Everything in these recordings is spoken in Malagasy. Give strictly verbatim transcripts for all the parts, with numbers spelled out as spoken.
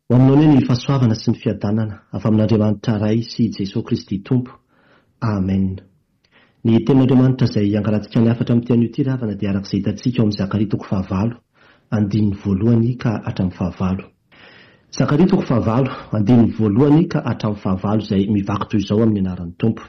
Ho aminao ny fahasoavana sy ny fiadanana avy amin'Andriamanitra iray sy Jesosy Kristy Tompo. Amen. Ny tenin'Andriamanitra izay angarantsika ny afatra amin'ny an'io tiravana dia arak'izay hitantsika ao amin'ny Zakaria toko fahavalo andininy voalohany ka hatramin'ny fahavalo. Zakaria toko fahavalo andininy voalohany ka hatramin'ny fahavalo izay mivaky toy izao amin'ny anaran'ny Tompo.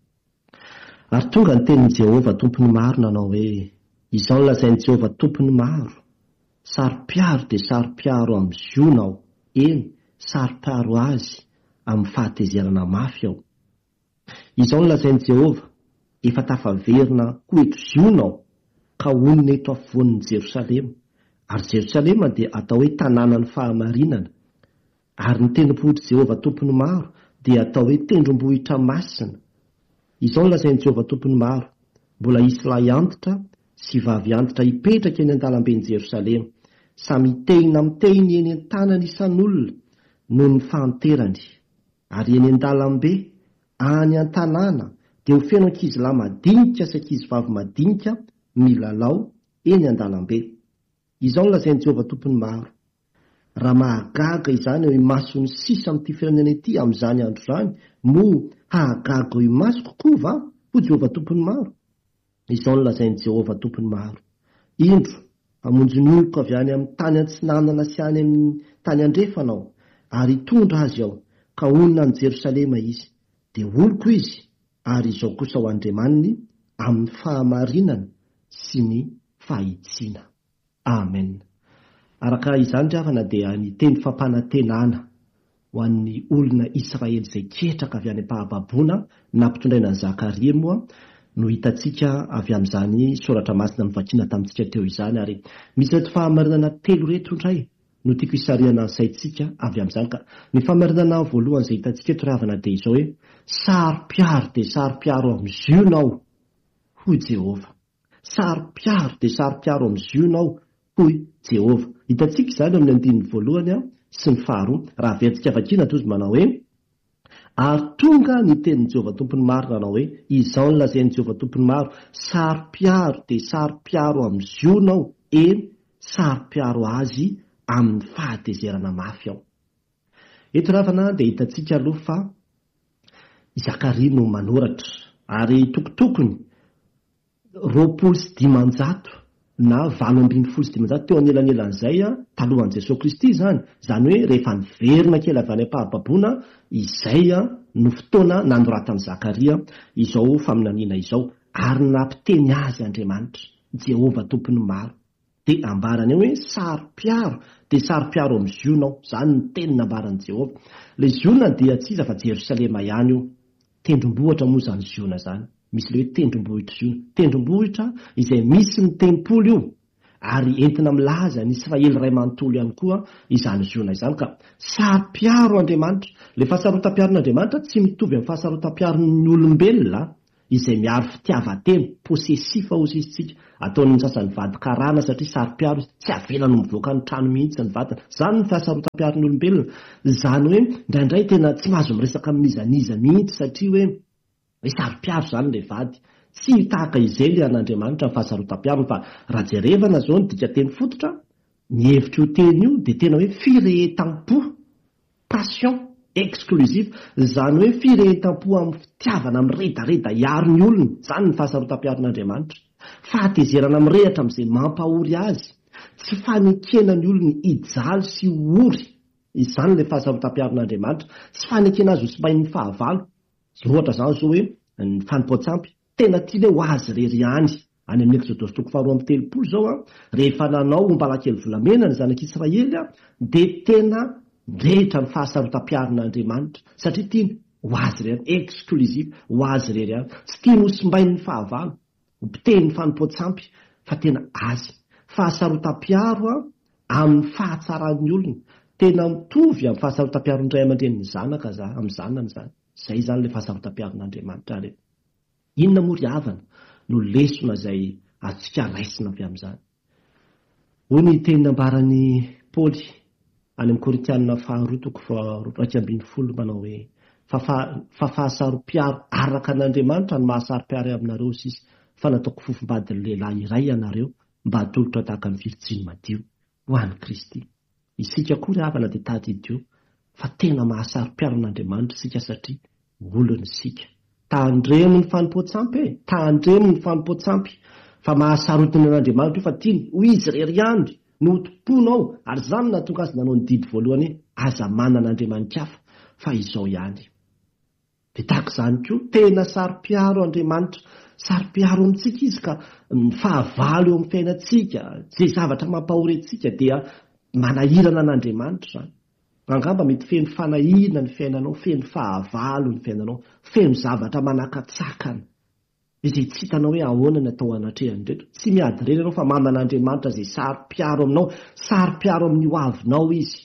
Ary tonga ny tenin'i Jehovah tompony maro nanao hoe: izao no lazain'i Jehovah tompony maro, saro-piaro dia saro-piaro amin'ny ziona aho, eny saro-piaro azy amin'ny fahatezerana mafy aho. Izao no lazain'i Jehovah: efa tafaverina ho eto ziona aho, ka onona eto afovoan'ny Jerosalema, ary Jerosalema dia atao hoe tanànan'ny fahamarinana, ary ny tendrombohitry Jehovah tompony maro dia atao hoe tendrombohitra masina. Izao no lazain'i Jehovah tompony maro: mbola hisy lahy antitra sy vavy antitra hipetraka eny an-dalamben'i Jerosalema, samy tehina mitehiny eny an-tanany isan'olona noho ny fahanterany. Ary eny an-dalambe any an-tanàna dia ho feno ankizilahy madinika sy ankizivavy madinika milalao eny an-dalambe. Izao no lazain'i Jehovah tompony maro: raha mahagaga izany eo imason'ny sisa amin'ity firenena ity amin'izany andro izany, moa hahagaga eo imaso kokoa va ho Jehovah tompony maro? Izao no lazain'i Jehovah tompony maro: indro hamonjy ny oloko avy any amin'ny tany antsinanana sy any amin'ny tany andrefana aho, ary hitondra azy aho, ka onona any Jerosalema izy, dia oloko izy, ary izao kosa ho andriamaniny amin'ny fahamarinana sy ny fahitsiana. Amen. Araka izany ravana dia ny teny fampanantenana ho an'ny olona Israely izay ketraka avy any am-pahababoana nampitondraina ny Zakaria moa no hitantsika avy amin'izany soratra masina novakiana tamintsika teo izany. Ary misy reto fahamarinana telo reto indray no tiako hisarihana ny saintsika avy amin'izany. Ka ny fahamarinana voalohany izay hitantsika eto ravana dia izao hoe: saro-piaro dia saro-piaro amin'ny ziona aho hoy Jehovah. Saro-piaro dia saro-piaro amin'ny ziona aho hoy Jehovah. Hitantsika izany amin'ny andininy voalohany sy ny faharoa. Raha verentsika vakiana toy manao hoe: ary tonga ny tenin'i Jehovah tompony maro nanao hoe: izao no lazain'i Jehovah tompony maro, saro-piaro dia saro-piaro amin'ny ziona aho, eny saro-piaro azy amin'ny fahatezerana mafy aho. Eto ravana dia hitantsika aloha fa Zakaria no manoratra, ary tokotokony roapolo sy dimanjato na valo ambin'ny folo sy dimanjato teo anelanelan'izay talohan'i Jesosy Kristy izany. Izany hoe rehefa niverina kely avy any am-pahababoana, izay no fotoana nanoratan'i Zakaria izao faminaniana izao, ary nampiteny azy Andriamanitra Jehovah tompony maro. Dia ambarany eo hoe: saro-piaro dia saro-piaro amin'ny ziona aho. Izany ny teny nambaran'i Jehovah. Ilay ziona dia tsy iza fa Jerosalema ihany io. Tendrombohitra moa izany ziona izany. Misy ilay hoe tendrombohitra ziona, tendrombohitra izay misy ny tempolo io, ary entina milaza ny Israely iray manontolo ihany koa izany ziona izany. Ka saro-piaro Andriamanitra. Ilay fahasarotam-piaron'Andriamanitra tsy mitovy amin'ny fahasarotam-piaron'ny olombelona izay miaro fitiavan-tena, posesifa hozy isitsika. Ataon'ny sasany vady karana satria saro-piaro izy, tsy avelany mivoaka ny trano mihitsy ny vatana. Izany ny fahasarotam-piaron'ny olombelona. Izany hoe indraindray tena tsy mahazo miresaka amin'izaniza mihitsy satria hoe hoe saro-piaro izany ilay vady. Tsy tahaka izay ilay an'Andriamanitra ny fahasarotam-piarony. Fa raha jerevana izao ny dika teny fototra, ny hevitra io teny io dia tena hoe firehetam-po, passion exclusive. Izany hoe firehetam-po amin'ny fitiavana miredareda hiaro ny olona. Izany ny fahasarotam-piaron'Andriamanitra. Fahatezerana mirehatra amin'izay mampahory azy, tsy fanekena ny olona hijaly sy hory. Izany ilay fahasarotam-piaron'Andriamanitra. Tsy fanekena azy ho sy mahay ny fahavalo. Ohatra izany izao hoe ny fanipoa-tsampy tena tiany ho azy rery ihany. Any amin'ny Exodosy toko faharoa amby telopolo izao, rehefa nanao ombalakely volamena ny zanak'Israely dia tena rehitra ny fahasarotam-piaron'Andriamanitra satria tiany ho azy rery, exclusive, ho azy rery ihany. Tsy tiany ho simbainy ny fahavalo, ho piteny ny fanipoa-tsampy, fa tena azy. Fahasarotam-piaro amin'ny fahatsaran'ny olona, tena mitovy amin'ny fahasarotam-piaron'ny ray aman-dreniny zanaka amin'ny zanany izany. Izay izany ilay fahasarotam-piaron'Andriamanitra. Ary inona moa ry havana no lesona izay azontsika raisina avy amin'izany? Hoy ny teny nambaran'ny Paoly any amin'ny Korintianina faharoa toko faha ambin'ny folo manao hoe: fa fahasaro-piaro araka an'Andriamanitra no mahasaro-piaro aminareo sisa, fa nataoko fofombadin'ny lehilahy iray ianareo mba hatolotra tahaka ny Virjiny madio ho an'i Kristy. Isika koa ry havana dia tady idio fa tena mahasaro-piaro an'Andriamanitra sika satria olony sika. Tandremo ny fanompoatsampy e tandremo ny fanompoatsampy fa mahasarotiny an'Andriamanitra fa tiany ho izy rery andry no tomponao ary zany nahatonga azy nanao ny didy voalohany aza manana Andriamanitra hafa fa izao ihany. De tahaka izany koa tena saro-piaro Andriamanitra, saro-piaro amintsika izy ka fahavalo eo amin'ny fiainantsika, zay zavatra mampahorentsika dia manahirana an'Andriamanitra zany. Angamba mety feno fanahirana ny fiainanao, feno fahavalo ny fiainanao, feno zavatra manakatsakana izay tsy hitanao hoe ahoana ny atao anatrehany rehetra. Tsy miady reny ianao fa manana Andriamanitra izay saro-piaro aminao, saro-piaro amin'ny ho avinao izy,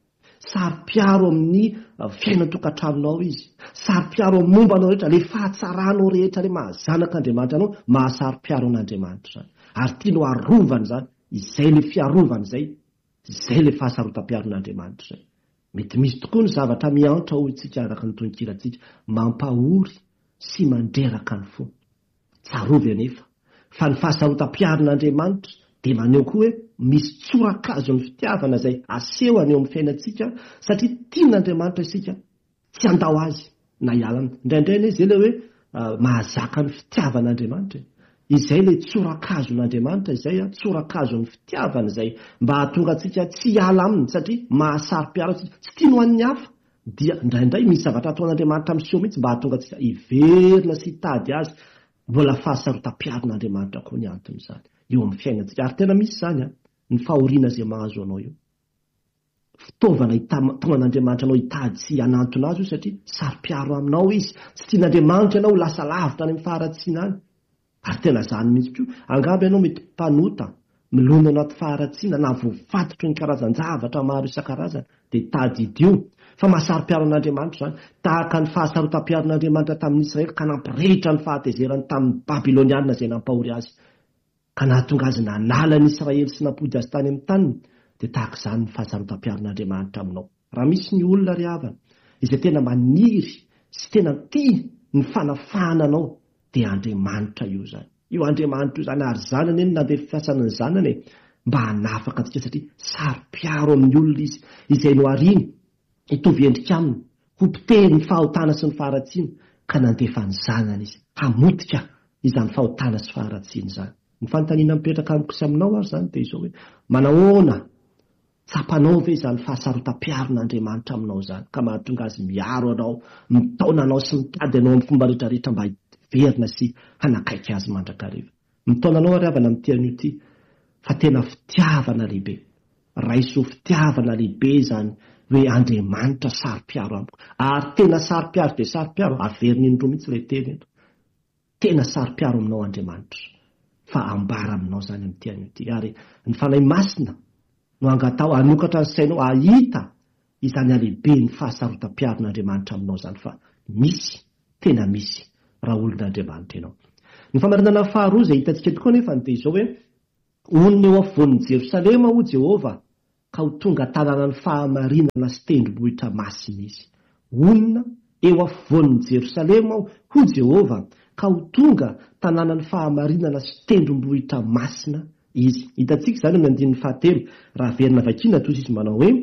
saro-piaro amin'ny fiainan-tokantranonao izy, saro-piaro amin'ny mombanao rehetra, le fahatsaranao rehetra le mahazanaka Andriamanitra anao, mahasaro-piaro an'Andriamanitra zany. Ary tianao arovany zany, izay le fiarovany izay, izay le fahasarotam-piaro an'Andriamanitra zay. Mety misy tokoa ny zavatra miantra ho itsika araka ny tononkiratsika, mampahory sy mandreraka ny fo. Tsarovy anefa fa ny fahasarotam-piaro an'Andriamanitra dia maneho koa hoe misy tsorakazo ny fitiavana izay aseho aneo amin'ny fiainantsika satria tian'Andriamanitra isika tsy andao azy na hialana. Indraindray anie izay le hoe mahazaka ny fitiavan'Andriamanitra. Izay le tsorakazo-n'Andriamanitra izay, tsorakazo ny fitiavana izay mba hahatonga antsika tsy hiala aminy satria mahasaro-piaro antsika. Tsy tiany ho an'ny hafa dia indraindray misy zavatra ataon'Andriamanitra amin'seho mihitsy mba hahatonga antsika hiverina sy hitady azy. Mbola fahasarotam-piaro n'Andriamanitra koa ny anton'izany eo amin'ny fiainantsika. Ary tena misy zany a ny fahoriana izay mahazo anao io. Fitaovana tonga n'Andriamanitra anao hitady sy hanantona azy io satria saro-piaro aminao izy. Tsy tian'Andriamanitra ianao lasa lavitra any amin'ny faharatsiana any. Ary tena zany mihitsy koa. Angamba ianao mety mpanota, milona anaty faharatsiana na voafatotro ny karazan-javatra maro isan-karazany dia tady idio. Fa mahasaro-piaro an'Andriamanitra zany, tahaka ny fahasarotam-piaro an'Andriamanitra tamin'ny Israely ka nampirehitra ny fahatezerany tamin'ny Babiloniana izay nampahory azy, ka nahatonga azy nanala ny Israely sy nampody azy tany amin'ny taniny, dia tahaka izany ny fahasarotam-piaro an'Andriamanitra aminao. Raha misy ny olona ry havana izay tena maniry sy tena tia ny fanafahana anao, dia Andriamanitra io zany. Io Andriamanitra io zany ary zanany eny nandeha fiasana ny zanany mba hanafaka antsika satria saro-piaro amin'ny olona izy izay no ariny hitovy endrika aminy, ho pitehy ny fahotana sy ny faharatsiana ka nandefa ny zanany izy hamotika izany fahotana sy faharatsiana izany. Ny fanontaniana mipetraka amiko sy aminao ary zany dia izao hoe manahoana tsapanao ve izany fahasarotam-piaro n'Andriamanitra aminao zany ka mahatonga azy miaro anao, mitaona anao sy mitady anao amin'ny fomba rehetrarehetra mba hiverina sy hanakaiky azy mandrakariva. Mitaona anao ary havana amin'ity anio ity fa tena fitiavana lehibe, raiso fitiavana lehibe zany hoe Andriamanitra saro-piaro amiko. Ary tena saro-piaro dia saro-piaro, averiny indroa mihitsy ilay teny eto. Tena saro-piaro aminao Andriamanitra fa ambara aminao zany amin'ity anio ity. Ary ny fanahy masina no angatao hanokatra ny sainao ahita izany alehibe ny fahasarotam-piaro n'Andriamanitra aminao zany fa misy, tena misy raha olon'Andriamanitra ianao. Ny famarinana faharoa izay hitantsika tokoa nefa dia izao hoe onona eo afovoan'i Jerosalema ho Jehovah ka ho tonga tanàna ny fahamarinana sy tendrombohitra masina izy. Onona eo afovoan'i Jerosalema ho Jehovah ka ho tonga tanàna ny fahamarinana sy tendrombohitra masina izy. Hitantsika izany amin'ny andininy fahatelo raha verina vakiana toy izy manao hoe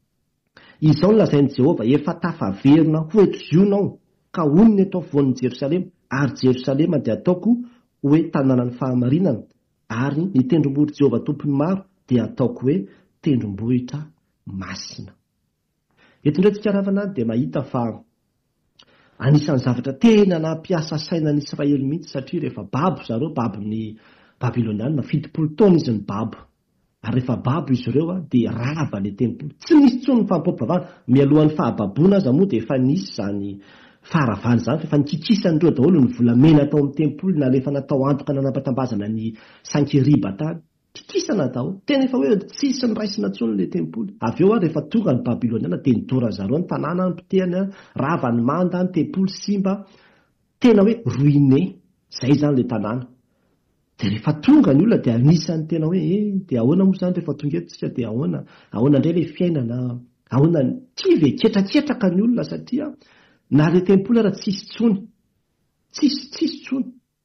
izao no lazain'i Jehovah, efa tafaverina ho eto zionao ka onona eto afovoan'i Jerosalema, ary Jerosalema dia ataoko hoe tanàna ny fahamarinana, ary ny tendrombohitra Jehovah tompony maro dia ataoko hoe tendrombohitra masina. Eto indray tsika ravana dia mahita fa anisan'ny zavatra tena nampiasa sainan'ny Israely mihitsy satria rehefa babo zareo, babon'ny Babiloniana, fitopolo taona izy ny babo. Ary rehefa babo izy ireo dia rava ilay tempolo. Tsy misy intsony ny fampam-pivavahana. Mialohan'ny fahababona aza moa dia efa nisy zany faharavana zany, efa nikikisan'ireo daholo ny volamena tao amin'ny tempolo na rehefa natao antoka nanapatambazana ny Sankeriba tany. Kikisana daholo. Tena efa hoe tsisy ny raisina intsony ilay tempolo. Avy eo rehefa tonga ny Babiloniana dia nidora zareo ny tanàna, ny potehana, rava ny manda, ny tempolo simba. Tena hoe ruiné. Zay zany ilay tanàna. Dia rehefa tonga ny olona dia anisany tena hoe eh, dia ahoana moa zany rehefa tonga eto tsika dia ahoana, ahoana indray ilay fiainana, ahoana tsy ve ketraketraka ny olona satria na ilay tempolo raha tsisy tsony, tsisy tsisy tsony.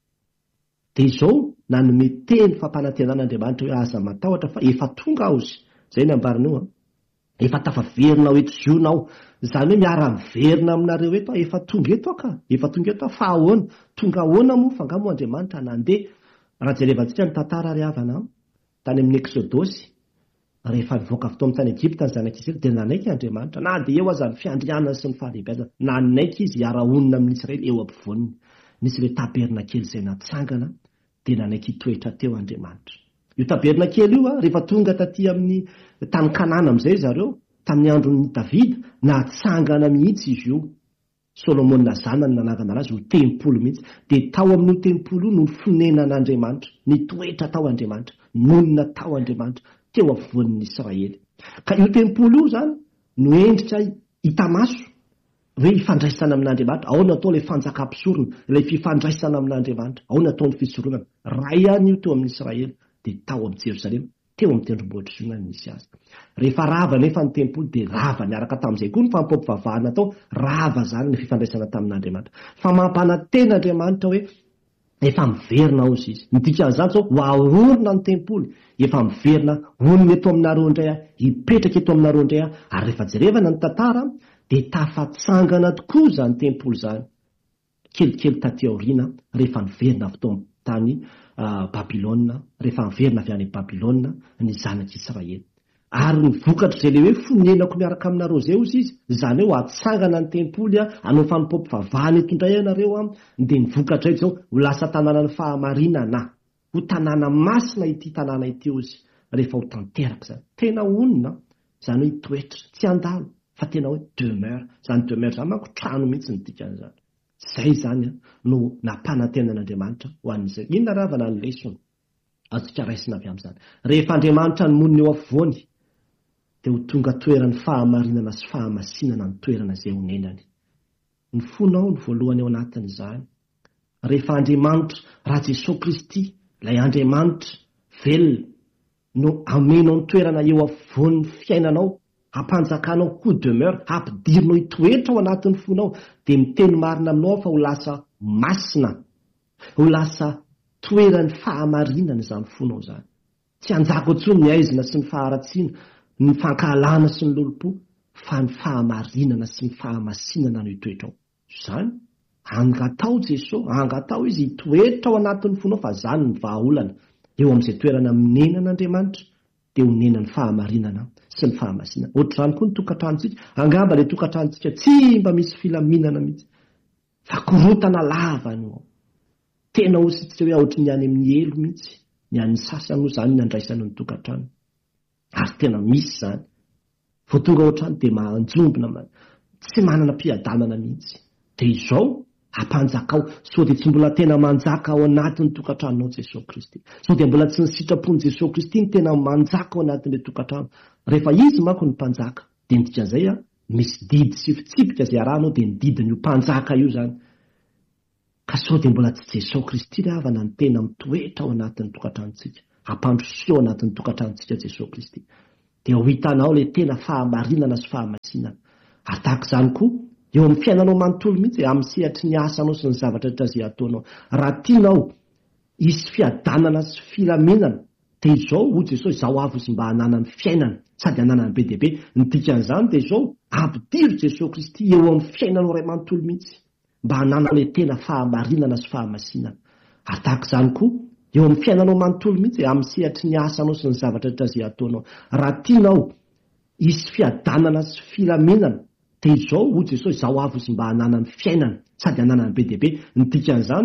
Dia izao nanome teny fampanantenan'Andriamanitra hoe aza matahotra fa efa tonga aho izy. Zay ny ambarana io. Efa tafaverina ho eto zionao Zany hoe miara miverina aminareo eto efa tonga eto ka efa tonga eto fa ahoana tonga ahoana moa fa ngamo Andriamanitra nandeha raha jerevantsika ny tantara ry havana tany amin'ny Exodosy rehefa nivoaka avy tao amin'ny tany Egypta ny zanak'Israely dia nanaiky Andriamanitra na dia eo aza ny fiandrianana sy ny fahalehibiazana nanaiky izy hiara-onina amin'ny Israely eo ampovoaniny nisy ilay taberna kely izay natsangana dia nanaiky hitoetra teo Andriamanitra. Io taberna kely io a rehefa tonga taty amin'ny tany Kanana amin'izay zareo tamin'ny andron'ny Davida natsangana mihitsy izy io. Solomona zanany nanavana azy ho tempolo mihitsy dia tao amin'io tempolo io no fonenan'Andriamanitra nitoetra tao Andriamanitra nonina tao Andriamanitra teo afovoan'ny Israely. Ka io tempolo io zany no endrika hita maso hoe ifandraisana amin'Andriamanitra ao natao ilay fanjakam-pisorona ilay fifandraisana amin'Andriamanitra ao natao ny fisoronana ray ihany io teo amin'ny Israely dia tao amin'ny Jerosalema teo amin'ny tendrombohitra io no nisy azy. Rehefa rava nefa ny tempolo dia rava niaraka tamin'izay koa ny fampiompivavahana tao rava zany ny fifandraisana tamin'Andriamanitra fa mampanantena Andriamanitra hoe efa miverina ao izy izy midika an'izany zao ho ahorona ny tempolo efa miverina onona eto aminareo indray aho hipetraka eto aminareo indray aho ary rehefa jerevana ny tantara dia tafatsangana tokoa zany tempolo zany kelikely taty aoriana rehefa niverina avy tao tany Babilôna rehefa niverina avy any Babilôna ny zanak'Israely ary ny vokatra izay le hoe fonenako miaraka aminareo zay ozy izy izany hoe ho atsangana ny tempoly a hanao fanompoam-pivavahana eto indray ianareo a dia ny vokatra ito zao ho lasa tanàna ny fahamarinana ho tanàna masina ity tanàna ity ozy rehefa ho tanteraka zany tena onona zany hoe hitoetra tsy andalo fa tena hoe demeure zany demeure zany manko trano mihitsy ny dikan'izany zay zany no nampanantenan'Andriamanitra ho an'izay inona ravana ny lesona azontsika raisina avy amin'izany rehefa Andriamanitra ny monina eo afovoany dia ho tonga toerany fahamarinana sy fahamasinana ny toerana izay honenany ny fonao ny voalohany ao anatin'izany rehefa Andriamanitra raha Jesosy Kristy ilay Andriamanitra velona no amenao ny toerana eo afovoan'ny fiainanao hampanjakanao ho demeure hampidirinao hitoetra ao anatin'ny fonao dia miteny marina aminao fa ho lasa masina ho lasa toerany fahamarinana izany fonao zany tsy anjako intsony ny aizina sy ny faharatsiana ny fankahalana sy ny lolopo fa ny fahamarinana sy ny fahamasinana no hitoetra ao zany angatao Jesosy angatao izy hitoetra ao anatin'ny fonao fa zany ny vahaolana eo amin'izay toerana minenan'Andriamanitra dia honenany fahamarinana sy ny fahamasinana ohatr'izany koa ny tokantranontsika angamba ilay tokantranontsika tsy mba misy filaminana mihitsy fa korotana lava no ao tena ositsika hoe aohatry ny any amin'ny elo mihitsy ny an'ny sasany moa zany ny andraisana ny tokantrano ary tena misy zany vao tonga ao an-trano dia manjombona tsy manana mpiadanana mihitsy dia izao hampanjakao sao dia tsy mbola tena manjaka ao anatin'ny tokantranonao Jesosy Kristy sao dia mbola tsy ny sitrapony Jesosy Kristy ny tena manjaka ao anatin'ilay tokantrano rehefa izy manko ny mpanjaka dia ny dikan'izay a misy didy sy fitsipika izay arahanao dia ny didiny io mpanjaka io zany ka sao dia mbola tsy Jesosy Kristy ry havana ny tena mitoetra ao anatin'ny tokantranontsika hampandrosoa ao anatin'ny tokantranontsika Jesosy Kristy dia ho hitanao ilay tena fahamarinana sy fahamasinana ary tahaka izany koa eo amin'ny fiainanao manontolo mihitsy amin'ny sehatry ny asanao sy ny zavatra rehetra izay ataonao raha tianao hisy fiadanana sy filaminana dia izao ho Jesosy izao avy izy mba hananany fiainana sady hananany be dia be ny dikan'izany dia izao ampidiro Jesosy Kristy eo amin'ny fiainanao ray manontolo mihitsy mba hanana ilay tena fahamarinana sy fahamasinana ary tahaka izany koa eo amin'ny fiainanao manontolo mihitsy amin'ny sehatry ny asanao sy ny zavatra rehetra izay ataonao raha tianao hisy fiadanana sy filaminana dia izao ho Jesosy izao avy izy mba hananany fiainana sady hananany be dia be ny dikan'izany